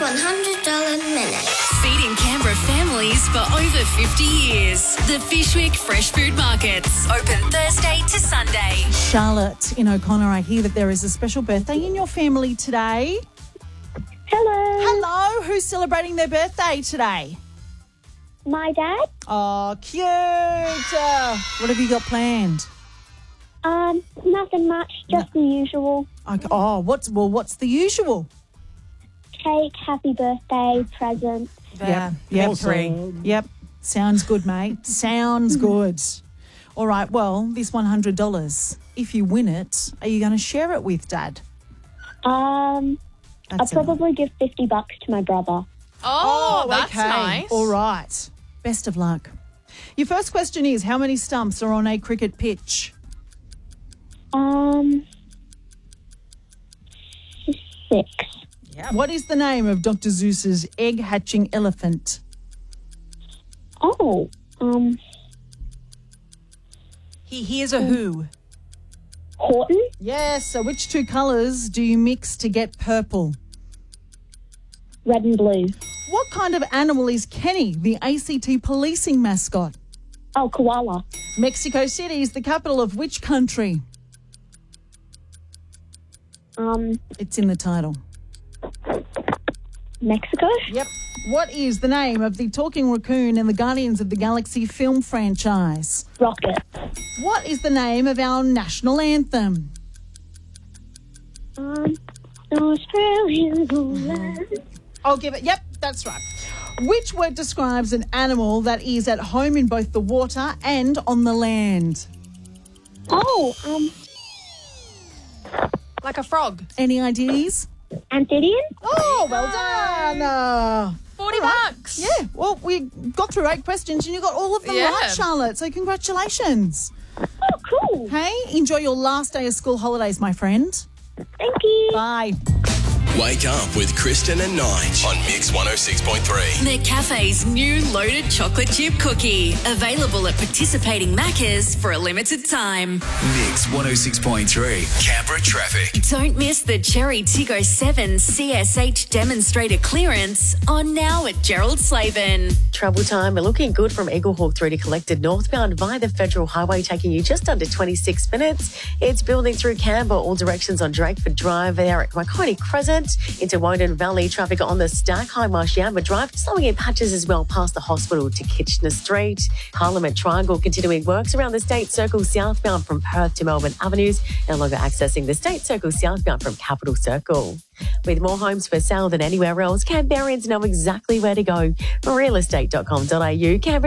$100 Minute. Feeding Canberra families for over 50 years. The Fishwick Fresh Food Markets. Open Thursday to Sunday. Charlotte in O'Connor, I hear that there is a special birthday in your family today. Hello. Hello, who's celebrating their birthday today? My dad. Oh, cute. What have you got planned? Nothing much, just the usual. Okay. Oh, what's the usual? Cake, happy birthday, present. Yep. Awesome. Yep. Sounds good, mate. Sounds good. All right, well, this $100, if you win it, are you going to share it with Dad? I'll probably give $50 to my brother. Oh, that's okay. nice. All right. Best of luck. Your first question is, how many stumps are on a cricket pitch? 6. What is the name of Dr. Seuss's egg-hatching elephant? Oh, He hears a who. Horton, Yes, so which two colours do you mix to get purple? red and blue. What kind of animal is Kenny, the ACT policing mascot? Oh, koala. Mexico City is the capital of which country? It's in the title. Mexico. Yep. What is the name of the talking raccoon in the Guardians of the Galaxy film franchise? Rocket. What is the name of our national anthem? Australian land. I'll give it. Yep, that's right. Which word describes an animal that is at home in both the water and on the land? Oh, Like a frog. Any ideas? amphibian. Oh, well done. $40. Yeah, well, we got through 8 questions and you got all of them Yeah. right, Charlotte. So congratulations. Oh, cool. Hey, enjoy your last day of school holidays, my friend. Thank you. Bye. Wake up with Kristen and Nige on Mix 106.3. The cafe's new loaded chocolate chip cookie. Available at participating Maccas for a limited time. Mix 106.3. Canberra traffic. Don't miss the Cherry Tiggo 7 CSH demonstrator clearance on now at Gerald Slaven. Travel time looking good from Eaglehawk through to Collected northbound via the Federal Highway, taking you just under 26 minutes. It's building through Canberra, all directions on Drakeford Drive there at Waikoni Crescent. Into Woden Valley, traffic on the Stack High Marshamba Drive, slowing in patches as well past the hospital to Kitchener Street. Parliament Triangle continuing works around the State Circle southbound from Perth to Melbourne Avenues, no longer accessing the State Circle southbound from Capital Circle. With more homes for sale than anywhere else, Canberrans know exactly where to go. Realestate.com.au. Canberra